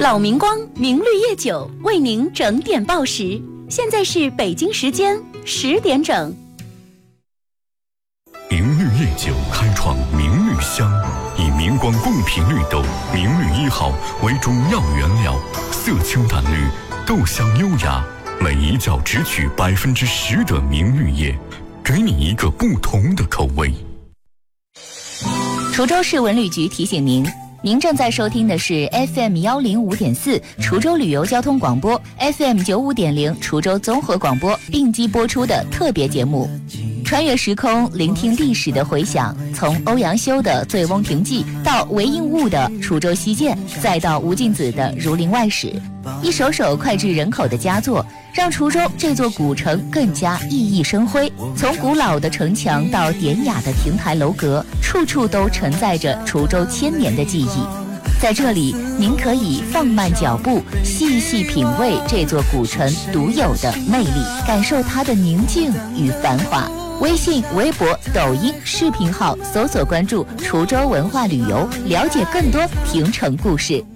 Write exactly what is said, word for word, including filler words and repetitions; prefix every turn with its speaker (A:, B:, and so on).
A: 老明光明绿叶酒为您整点报时，现在是北京时间十点整。
B: 明绿叶酒开创明绿香，以明光贡品绿豆明绿一号为主要原料，色清淡绿，豆香优雅，每一角只取百分之十的明绿叶，给你一个不同的口味。
C: 滁州市文旅局提醒您，您正在收听的是 F M 幺零五点四滁州旅游交通广播 ，F M 九五点零滁州综合广播并机播出的特别节目。穿越时空，聆听历史的回响，从欧阳修的《醉翁亭记》到韦应物的《滁州西涧》，再到吴敬梓的《儒林外史》，一首首脍炙人口的佳作，让滁州这座古城更加熠熠生辉。从古老的城墙到典雅的亭台楼阁，处处都承载着滁州千年的记忆。在这里，您可以放慢脚步，细细品味这座古城独有的魅力，感受它的宁静与繁华。微信、微博、抖音视频号搜索关注滁州文化旅游，了解更多亭城故事。